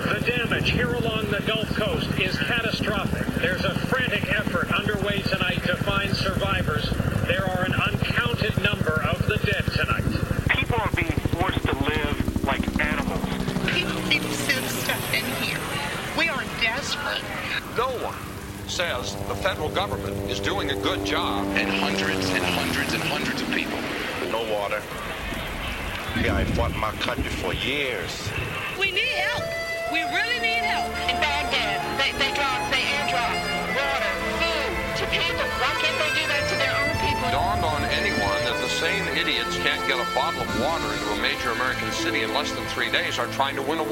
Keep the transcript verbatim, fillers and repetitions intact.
The damage here along the Gulf Coast is catastrophic. There's a frantic effort underway tonight to find survivors. There are an uncounted number of the dead tonight. People are being forced to live like animals. People need to send stuff in here. We are desperate. No one says the federal government is doing a good job. And hundreds and hundreds and hundreds of people. No water. Yeah, I fought my country for years. We need help. We really need help. In Baghdad, they, they drop, they airdrop water, food to people. Why can't they do that to their own people? Dawned on anyone that the same idiots can't get a bottle of water into a major American city in less than three days are trying to win a